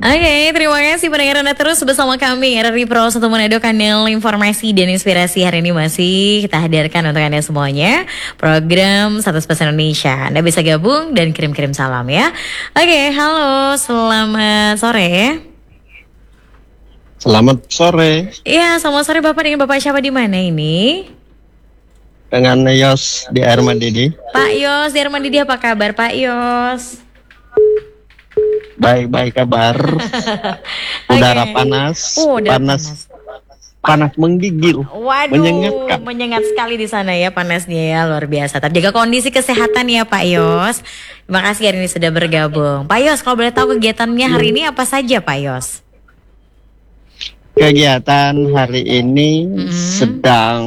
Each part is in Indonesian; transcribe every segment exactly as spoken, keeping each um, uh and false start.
Oke, terima kasih pendengar Anda terus bersama kami R R I Pro satu Manado, kanal informasi dan inspirasi. Hari ini masih kita hadirkan untuk Anda semuanya program seratus persen Indonesia. Anda bisa gabung dan kirim-kirim salam ya. Oke, halo, selamat sore. Selamat sore. Iya, selamat sore Bapak. Dengan Bapak siapa di mana ini? Dengan Yos di Air Mandidi. Pak Yos di Air Mandidi, apa kabar Pak Yos? Baik-baik kabar. Udara Oke. panas, Oh, udara panas, panas menggigil, Waduh, menyengatkan. menyengat sekali di sana ya panasnya ya, luar biasa. Tapi jaga kondisi kesehatan ya Pak Yos. Terima kasih hari ini sudah bergabung. Pak Yos, kalau boleh tahu kegiatannya hari ini apa saja Pak Yos? Kegiatan hari ini Mm-hmm. sedang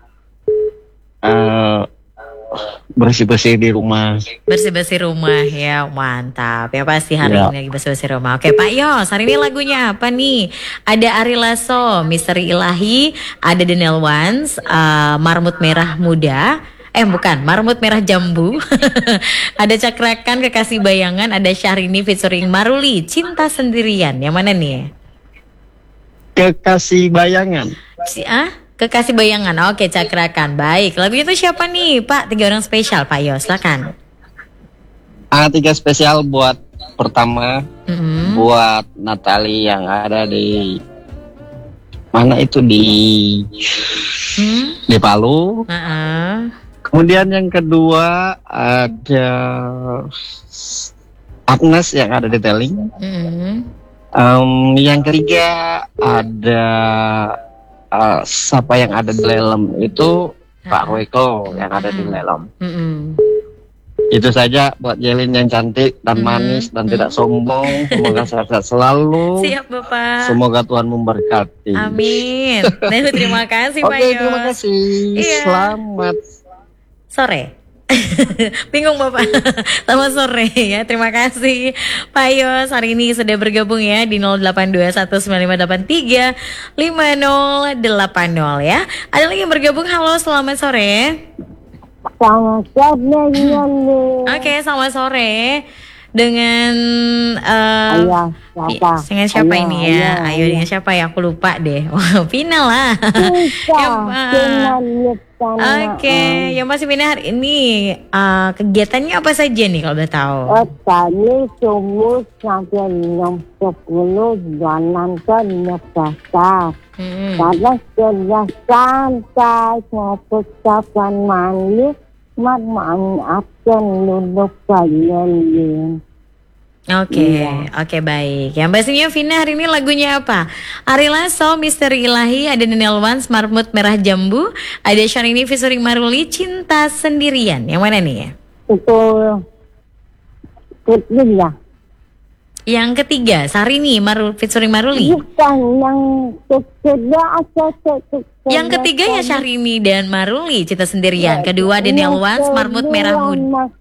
uh, bersih-bersih di rumah. Bersih-bersih rumah ya, mantap. Ya pasti hari Ya. ini lagi bersih-bersih rumah. Oke Pak Yos, hari ini lagunya apa nih? Ada Ari Lasso, Misteri Ilahi, ada The Nail Ones, uh, Marmut Merah Muda. Eh bukan, Marmut Merah Jambu. Ada Cakrakan, Kekasih Bayangan, ada Syahrini featuring Maruli, Cinta Sendirian. Yang mana nih? Kekasih bayangan. Si ah? Kekasih Bayangan. Oke, Cakrakan. Baik. Lagunya itu siapa nih, Pak? Tiga orang spesial, Pak Yos. Silakan. A tiga spesial buat pertama Mm-hmm. buat Natali yang ada di mana itu di Hmm? di Palu. Uh-uh. Kemudian yang kedua ada Agnes yang ada di Teling. Mm-hmm. Um, yang ketiga ada uh, siapa yang ada di Lelem itu Pak Weko yang ada di Lelem. Mm-hmm. Itu saja buat Jelin yang cantik dan Mm-hmm. manis dan tidak sombong. Semoga sehat selalu. Siap, Bapak. Semoga Tuhan memberkati. Amin. Nah, terima kasih, Pak Oke, Yos. terima kasih. Iya. Selamat Sore. Bingung Bapak. Selamat sore ya. Terima kasih Pak Yos hari ini sudah bergabung ya di nol delapan dua satu sembilan lima delapan tiga lima nol delapan nol ya. Ada lagi yang bergabung. Halo, selamat sore. Selamat sore. Oke, selamat sore. Dengan uh, Ayah, siapa? dengan siapa Ayah, ini ya? ayah, Ayo dengan siapa ya? Aku lupa deh. Wah, Vina lah. Bisa, Ya, Pak. cuman lihat sana. Oke, yang masih Vina hari ini uh, kegiatannya apa saja nih kalau boleh tahu? Oh, tadi subuh sampai jam sepuluh jalan ke Makassar. Hmm. Karena sudah santai, ngopi kapan mandi, mat main absen duduk kalian. Oke, Iya. oke baik. Yang pastinya Vina hari ini lagunya apa? Ari Lasso, Misteri Ilahi, ada The Nail Ones, Marmut Merah Jambu, ada Syahrini featuring Maruli, Cinta Sendirian. Yang mana nih? Itu ketiga. Yang ketiga, Syahrini Marul featuring Maruli. Bukan yang ketiga atau ketiga. Yang ketiga ya Syahrini dan Maruli, Cinta Sendirian. Kedua The Nail Ones, Marmut Merah Muda.